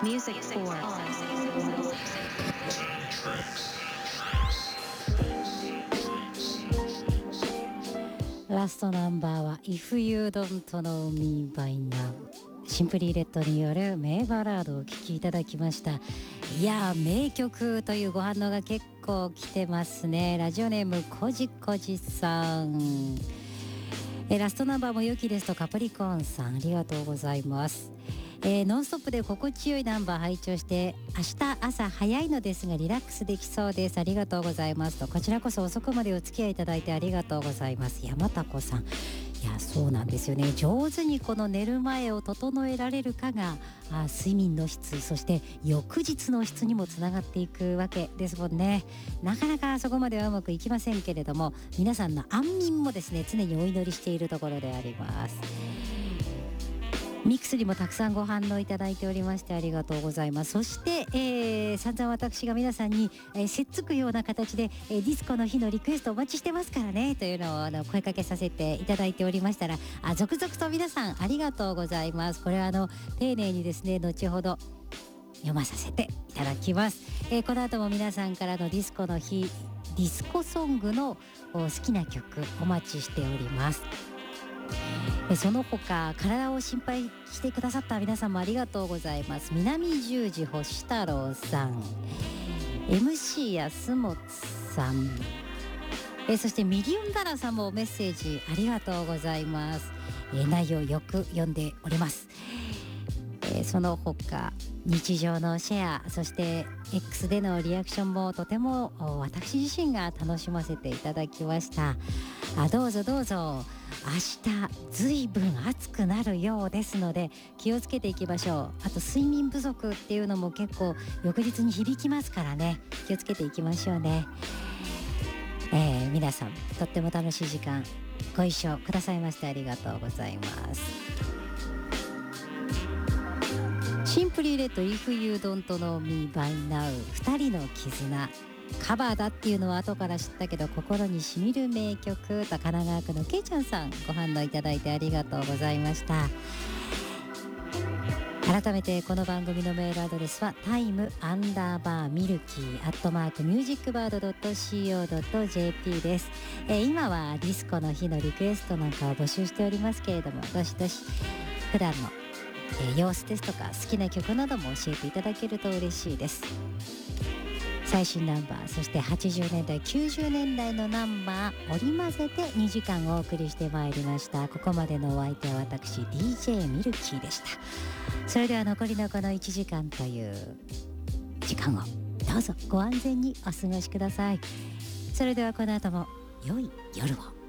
Music forラストナンバーは If You Don't Know Me By Now、 シンプリーレッドによる名バラードをお聴きいただきました。いやー、名曲というご反応が結構来てますね。ラジオネームこじこじさん、ラストナンバーも良きですとカプリコーンさん、ありがとうございます。ノンストップで心地よいナンバー拝聴して、明日朝早いのですがリラックスできそうです、ありがとうございますと、こちらこそ遅くまでお付き合いいただいてありがとうございます。山田子さん、いやそうなんですよね、上手にこの寝る前を整えられるかが睡眠の質、そして翌日の質にもつながっていくわけですもんね。なかなかそこまではうまくいきませんけれども、皆さんの安眠もですね常にお祈りしているところであります。ミックスにもたくさんご反応いただいておりましてありがとうございます。そして、散々私が皆さんに、せっつくような形で、ディスコの日のリクエストお待ちしてますからねというのを声かけさせていただいておりましたら、続々と皆さんありがとうございます。これは丁寧にですね後ほど読まさせていただきます。この後も皆さんからのディスコの日ディスコソングの好きな曲お待ちしております。その他体を心配してくださった皆さんもありがとうございます。南十字星太郎さん、 MC 安本さん、そしてミリオンダラーさんもメッセージありがとうございます。内容よく読んでおります。その他日常のシェア、そして X でのリアクションもとても私自身が楽しませていただきました。どうぞどうぞ。明日ずいぶん暑くなるようですので気をつけていきましょう。あと睡眠不足っていうのも結構翌日に響きますからね、気をつけていきましょうね。皆さんとっても楽しい時間ご一緒くださいましてありがとうございます。シンプリーレッド If You Don't Know Me By Now、 二人の絆カバーだっていうのは後から知ったけど心にしみる名曲と、神奈川区のけいちゃんさんご反応いただいてありがとうございました。改めてこの番組のメールアドレスは time_milky@musicbird.co.jp です。今はディスコの日のリクエストなんかを募集しておりますけれども、どしどし普段の、様子ですとか好きな曲なども教えていただけると嬉しいです。最新ナンバー、そして80年代90年代のナンバー織り交ぜて2時間お送りしてまいりました。ここまでのお相手は私 DJ ミルキーでした。それでは残りのこの1時間という時間をどうぞご安全にお過ごしください。それではこの後も良い夜を。